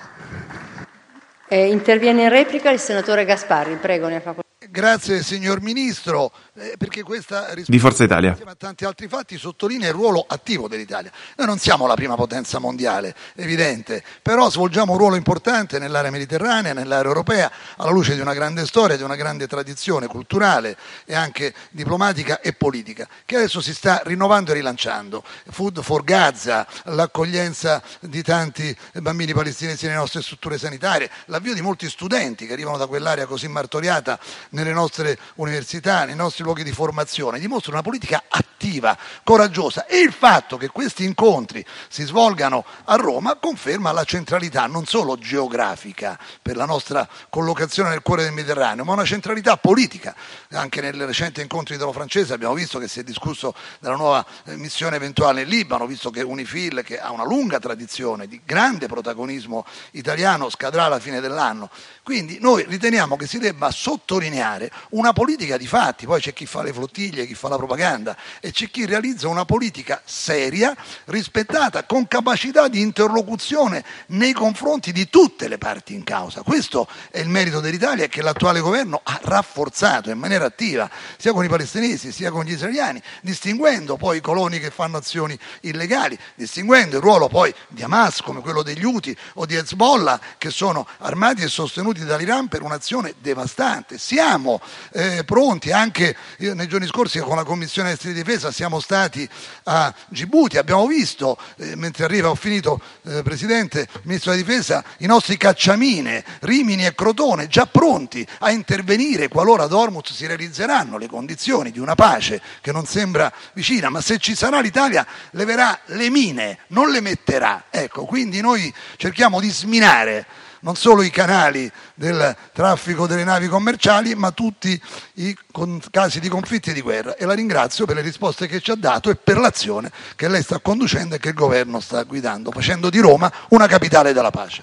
Interviene in replica il senatore Gasparri. Prego, ne ha facoltà. Grazie signor Ministro, perché questa risposta di Forza Italia, insieme a tanti altri fatti, sottolinea il ruolo attivo dell'Italia. Noi non siamo la prima potenza mondiale, evidente, però svolgiamo un ruolo importante nell'area mediterranea, nell'area europea, alla luce di una grande storia, di una grande tradizione culturale e anche diplomatica e politica, che adesso si sta rinnovando e rilanciando. Food for Gaza, l'accoglienza di tanti bambini palestinesi nelle nostre strutture sanitarie, l'avvio di molti studenti che arrivano da quell'area così martoriata nelle nostre università, nei nostri luoghi di formazione, dimostra una politica attiva, coraggiosa, e il fatto che questi incontri si svolgano a Roma conferma la centralità non solo geografica per la nostra collocazione nel cuore del Mediterraneo, ma una centralità politica. Anche nel recente incontro italo-francese abbiamo visto che si è discusso della nuova missione eventuale in Libano, visto che UNIFIL, che ha una lunga tradizione di grande protagonismo italiano, scadrà alla fine dell'anno. Quindi noi riteniamo che si debba sottolineare una politica di fatti. Poi c'è chi fa le flottiglie, chi fa la propaganda, e c'è chi realizza una politica seria, rispettata, con capacità di interlocuzione nei confronti di tutte le parti in causa. Questo è il merito dell'Italia, e che l'attuale governo ha rafforzato in maniera attiva, sia con i palestinesi sia con gli israeliani, distinguendo poi i coloni che fanno azioni illegali, distinguendo il ruolo poi di Hamas, come quello degli Houthi o di Hezbollah, che sono armati e sostenuti dall'Iran per un'azione devastante. Siamo pronti, anche nei giorni scorsi con la Commissione Esteri e Difesa siamo stati a Gibuti, abbiamo visto, mentre arriva, ho finito Presidente, il Ministro della Difesa, i nostri cacciamine Rimini e Crotone già pronti a intervenire qualora ad Hormuz si realizzeranno le condizioni di una pace che non sembra vicina, ma se ci sarà l'Italia leverà le mine, non le metterà. Ecco, quindi noi cerchiamo di sminare non solo i canali del traffico delle navi commerciali, ma tutti i casi di conflitti e di guerra. E la ringrazio per le risposte che ci ha dato e per l'azione che lei sta conducendo e che il governo sta guidando, facendo di Roma una capitale della pace.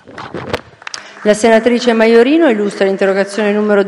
La senatrice Maiorino illustra l'interrogazione numero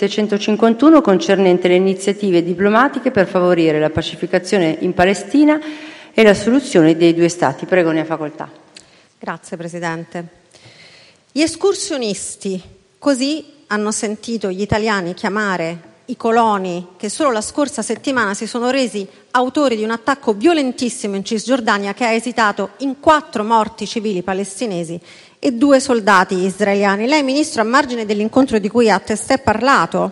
2751 concernente le iniziative diplomatiche per favorire la pacificazione in Palestina e la soluzione dei due Stati. Prego, ne ha facoltà. Grazie Presidente. Gli escursionisti, così hanno sentito gli italiani chiamare i coloni che solo la scorsa settimana si sono resi autori di un attacco violentissimo in Cisgiordania che ha esitato in 4 morti civili palestinesi e 2 soldati israeliani. Lei, Ministro, a margine dell'incontro di cui ha testé parlato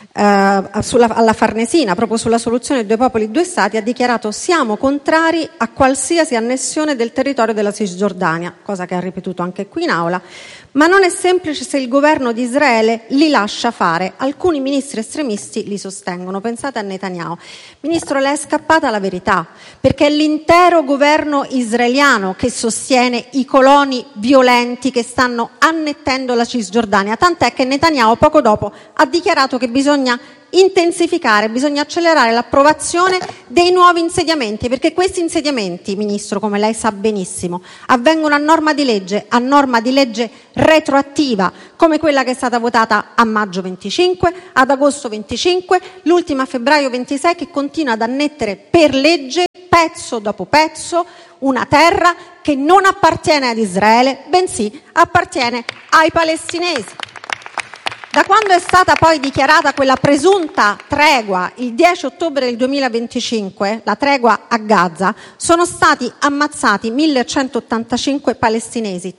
alla Farnesina, proprio sulla soluzione dei 2 popoli, 2 Stati, ha dichiarato: siamo contrari a qualsiasi annessione del territorio della Cisgiordania, cosa che ha ripetuto anche qui in aula, Ma non è semplice se il governo di Israele li lascia fare. Alcuni ministri estremisti li sostengono. Pensate a Netanyahu. Ministro, le è scappata la verità, perché è l'intero governo israeliano che sostiene i coloni violenti che stanno annettendo la Cisgiordania, tant'è che Netanyahu poco dopo ha dichiarato che bisogna intensificare, bisogna accelerare l'approvazione dei nuovi insediamenti, perché questi insediamenti, Ministro, come lei sa benissimo, avvengono a norma di legge retroattiva, come quella che è stata votata a maggio 25, ad agosto 25, l'ultima a febbraio 26, che continua ad annettere per legge, pezzo dopo pezzo, una terra che non appartiene ad Israele, bensì appartiene ai palestinesi. Da quando è stata poi dichiarata quella presunta tregua il 10 ottobre del 2025, la tregua a Gaza, sono stati ammazzati 1.185 palestinesi,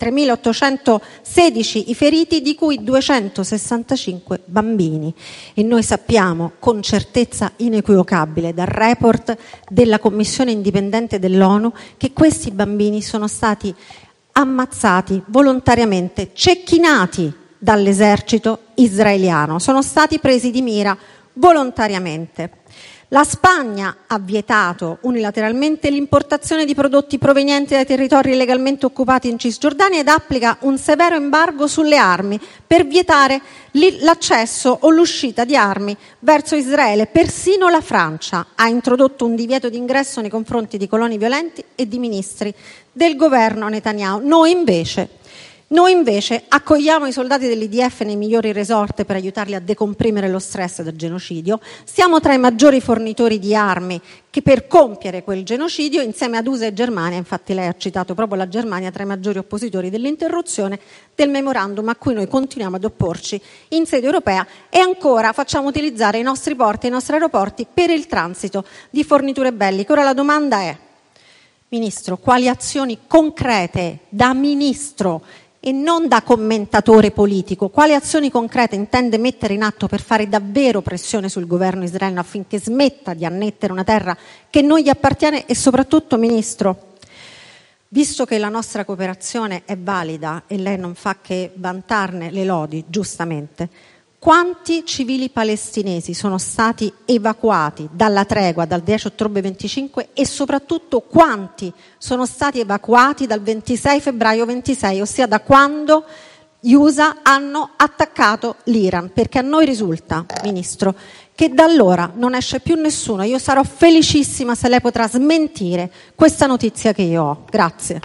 3.816 i feriti, di cui 265 bambini. E noi sappiamo con certezza inequivocabile dal report della Commissione indipendente dell'ONU che questi bambini sono stati ammazzati volontariamente, cecchinati dall'esercito israeliano, sono stati presi di mira volontariamente. La Spagna ha vietato unilateralmente l'importazione di prodotti provenienti dai territori illegalmente occupati in Cisgiordania ed applica un severo embargo sulle armi per vietare l'accesso o l'uscita di armi verso Israele. Persino la Francia ha introdotto un divieto di ingresso nei confronti di coloni violenti e di ministri del governo Netanyahu. Noi invece accogliamo i soldati dell'IDF nei migliori resort per aiutarli a decomprimere lo stress del genocidio. Siamo tra i maggiori fornitori di armi che per compiere quel genocidio, insieme ad USA e Germania, infatti lei ha citato proprio la Germania, tra i maggiori oppositori dell'interruzione del memorandum a cui noi continuiamo ad opporci in sede europea, e ancora facciamo utilizzare i nostri porti e i nostri aeroporti per il transito di forniture belliche. Ora la domanda è, Ministro, quali azioni concrete da Ministro e non da commentatore politico, quali azioni concrete intende mettere in atto per fare davvero pressione sul governo israeliano affinché smetta di annettere una terra che non gli appartiene? E soprattutto, Ministro, visto che la nostra cooperazione è valida e lei non fa che vantarne le lodi, giustamente, quanti civili palestinesi sono stati evacuati dalla tregua dal 10 ottobre 25 e soprattutto quanti sono stati evacuati dal 26 febbraio 26, ossia da quando gli USA hanno attaccato l'Iran? Perché a noi risulta, Ministro, che da allora non esce più nessuno. Io sarò felicissima se lei potrà smentire questa notizia che io ho. Grazie.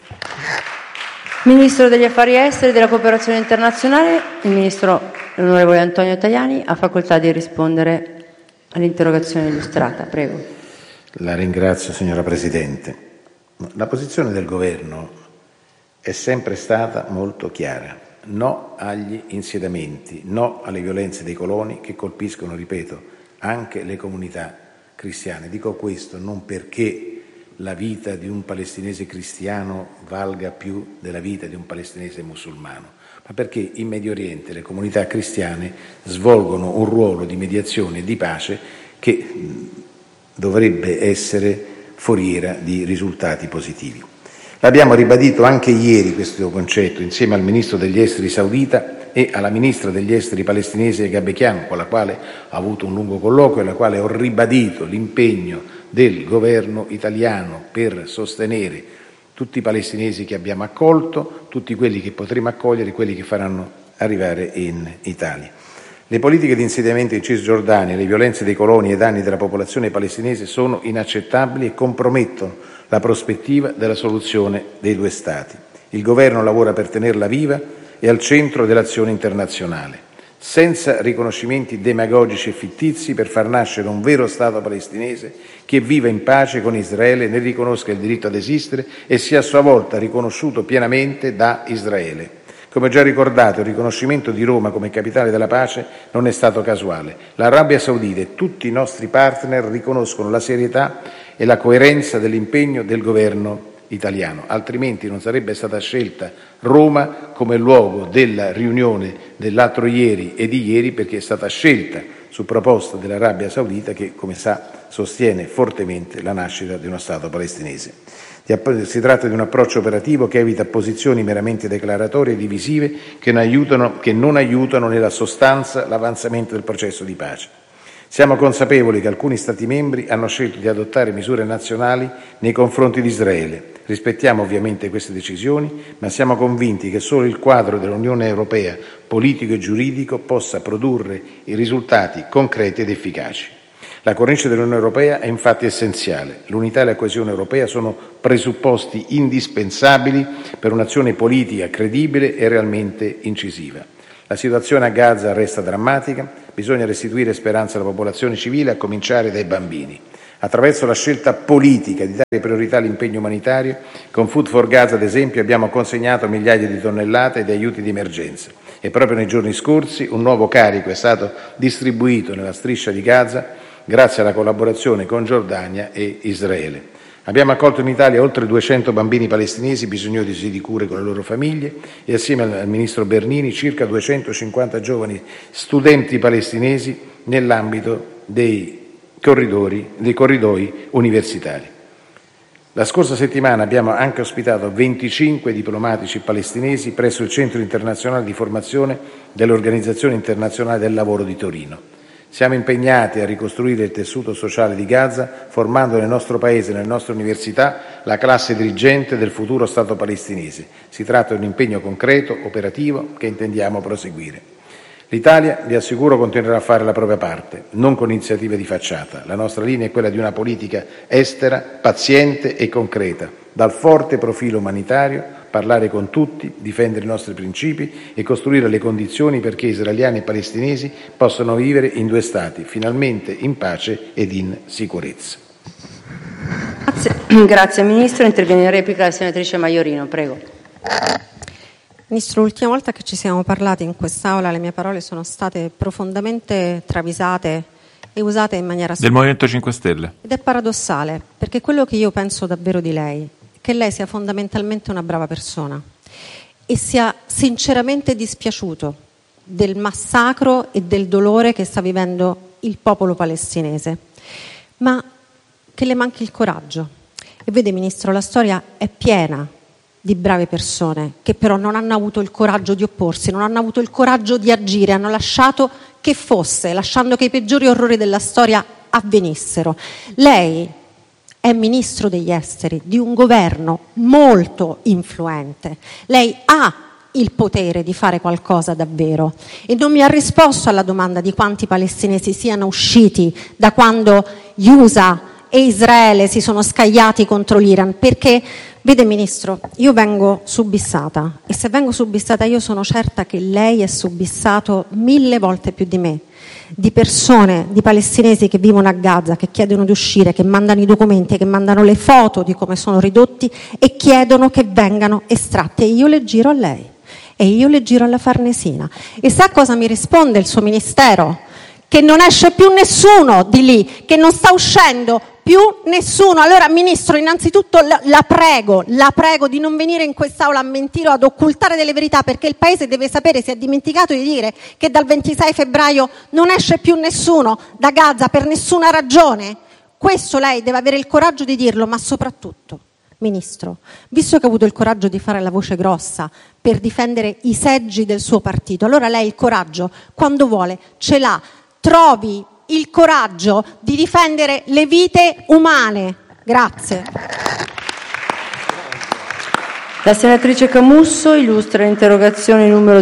Ministro degli Affari Esteri e della Cooperazione Internazionale, il Ministro l'onorevole Antonio Tajani ha facoltà di rispondere all'interrogazione illustrata. Prego. La ringrazio, signora Presidente. La posizione del Governo è sempre stata molto chiara. No agli insediamenti, no alle violenze dei coloni che colpiscono, ripeto, anche le comunità cristiane. Dico questo non perché la vita di un palestinese cristiano valga più della vita di un palestinese musulmano, ma perché in Medio Oriente le comunità cristiane svolgono un ruolo di mediazione e di pace che dovrebbe essere foriera di risultati positivi. L'abbiamo ribadito anche ieri questo concetto insieme al Ministro degli Esteri saudita e alla Ministra degli Esteri palestinese Gabbekian, con la quale ho avuto un lungo colloquio e alla quale ho ribadito l'impegno del governo italiano per sostenere tutti i palestinesi che abbiamo accolto, tutti quelli che potremo accogliere, quelli che faranno arrivare in Italia. Le politiche di insediamento in Cisgiordania, le violenze dei coloni e i danni della popolazione palestinese sono inaccettabili e compromettono la prospettiva della soluzione dei due Stati. Il governo lavora per tenerla viva e al centro dell'azione internazionale, senza riconoscimenti demagogici e fittizi, per far nascere un vero Stato palestinese che viva in pace con Israele, ne riconosca il diritto ad esistere e sia a sua volta riconosciuto pienamente da Israele. Come ho già ricordato, il riconoscimento di Roma come capitale della pace non è stato casuale. L'Arabia Saudita e tutti i nostri partner riconoscono la serietà e la coerenza dell'impegno del governo italiano, altrimenti non sarebbe stata scelta Roma come luogo della riunione dell'altro ieri e di ieri, perché è stata scelta su proposta dell'Arabia Saudita che, come sa, sostiene fortemente la nascita di uno Stato palestinese. Si tratta di un approccio operativo che evita posizioni meramente declaratorie e divisive che non aiutano nella sostanza l'avanzamento del processo di pace. Siamo consapevoli che alcuni Stati membri hanno scelto di adottare misure nazionali nei confronti di Israele. Rispettiamo ovviamente queste decisioni, ma siamo convinti che solo il quadro dell'Unione Europea, politico e giuridico, possa produrre i risultati concreti ed efficaci. La cornice dell'Unione Europea è infatti essenziale. L'unità e la coesione europea sono presupposti indispensabili per un'azione politica credibile e realmente incisiva. La situazione a Gaza resta drammatica, bisogna restituire speranza alla popolazione civile, a cominciare dai bambini. Attraverso la scelta politica di dare priorità all'impegno umanitario, con Food for Gaza, ad esempio, abbiamo consegnato migliaia di tonnellate di aiuti di emergenza e proprio nei giorni scorsi un nuovo carico è stato distribuito nella striscia di Gaza grazie alla collaborazione con Giordania e Israele. Abbiamo accolto in Italia oltre 200 bambini palestinesi bisognosi di cure con le loro famiglie e assieme al ministro Bernini circa 250 giovani studenti palestinesi nell'ambito dei corridoi universitari. La scorsa settimana abbiamo anche ospitato 25 diplomatici palestinesi presso il Centro internazionale di formazione dell'Organizzazione internazionale del lavoro di Torino. Siamo impegnati a ricostruire il tessuto sociale di Gaza, formando nel nostro Paese e nelle nostre università la classe dirigente del futuro Stato palestinese. Si tratta di un impegno concreto, operativo, che intendiamo proseguire. L'Italia, vi assicuro, continuerà a fare la propria parte, non con iniziative di facciata. La nostra linea è quella di una politica estera paziente e concreta, dal forte profilo umanitario, parlare con tutti, difendere i nostri principi e costruire le condizioni perché israeliani e palestinesi possano vivere in due Stati, finalmente in pace ed in sicurezza. Grazie Ministro. Interviene in replica la senatrice Maiorino, prego. Ministro, l'ultima volta che ci siamo parlati in quest'Aula le mie parole sono state profondamente travisate e usate in maniera del Movimento 5 Stelle. Ed è paradossale, perché quello che io penso davvero di lei è che lei sia fondamentalmente una brava persona e sia sinceramente dispiaciuto del massacro e del dolore che sta vivendo il popolo palestinese, ma che le manchi il coraggio. E vede, Ministro, la storia è piena di brave persone che però non hanno avuto il coraggio di opporsi, non hanno avuto il coraggio di agire, hanno lasciato che fosse, lasciando che i peggiori orrori della storia avvenissero. Lei è ministro degli esteri di un governo molto influente. Lei ha il potere di fare qualcosa davvero e non mi ha risposto alla domanda di quanti palestinesi siano usciti da quando gli USA e Israele si sono scagliati contro l'Iran, perché, vede Ministro, io vengo subissata e se vengo subissata io sono certa che lei è subissato 1000 volte più di me, di persone, di palestinesi che vivono a Gaza, che chiedono di uscire, che mandano i documenti, che mandano le foto di come sono ridotti e chiedono che vengano estratti e io le giro a lei e io le giro alla Farnesina. E sa cosa mi risponde il suo Ministero? Che non esce più nessuno di lì, che non sta uscendo più nessuno. Allora Ministro, innanzitutto la prego di non venire in quest'Aula a mentire o ad occultare delle verità, perché il Paese deve sapere, si è dimenticato di dire che dal 26 febbraio non esce più nessuno da Gaza per nessuna ragione. Questo lei deve avere il coraggio di dirlo, ma soprattutto, Ministro, visto che ha avuto il coraggio di fare la voce grossa per difendere i seggi del suo partito, allora lei il coraggio, quando vuole, ce l'ha. Trovi il coraggio di difendere le vite umane. Grazie. La senatrice Camusso illustra l'interrogazione numero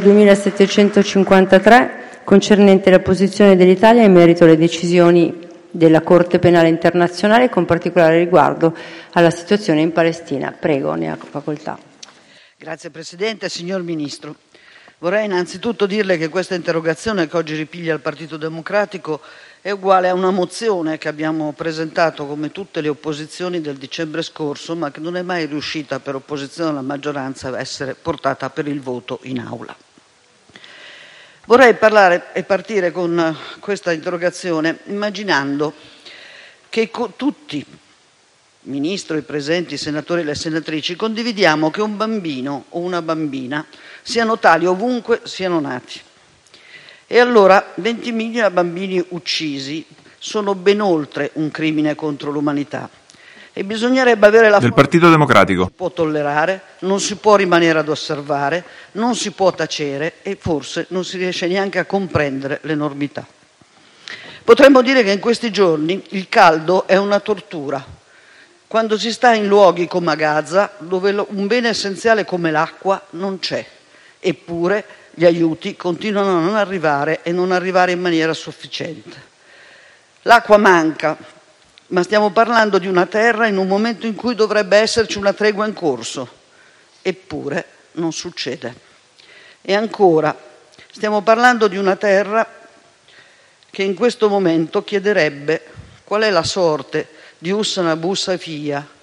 2753 concernente la posizione dell'Italia in merito alle decisioni della Corte Penale Internazionale con particolare riguardo alla situazione in Palestina. Prego, ne ha facoltà. Grazie Presidente. Signor Ministro, vorrei innanzitutto dirle che questa interrogazione che oggi ripiglia il Partito Democratico è uguale a una mozione che abbiamo presentato come tutte le opposizioni del dicembre scorso, ma che non è mai riuscita per opposizione alla maggioranza a essere portata per il voto in aula. Vorrei parlare e partire con questa interrogazione immaginando che tutti, Ministro, i presenti, i senatori e le senatrici, condividiamo che un bambino o una bambina siano tali ovunque siano nati E allora 20.000 bambini uccisi sono ben oltre un crimine contro l'umanità e bisognerebbe avere la del Partito Democratico. Non si può tollerare, non si può rimanere ad osservare, non si può tacere e forse non si riesce neanche a comprendere l'enormità. Potremmo dire che in questi giorni il caldo è una tortura. Quando si sta in luoghi come a Gaza, dove un bene essenziale come l'acqua non c'è, eppure gli aiuti continuano a non arrivare e non arrivare in maniera sufficiente. L'acqua manca, ma stiamo parlando di una terra in un momento in cui dovrebbe esserci una tregua in corso, eppure non succede. E ancora, stiamo parlando di una terra che in questo momento chiederebbe qual è la sorte di Hussein Abu Safia,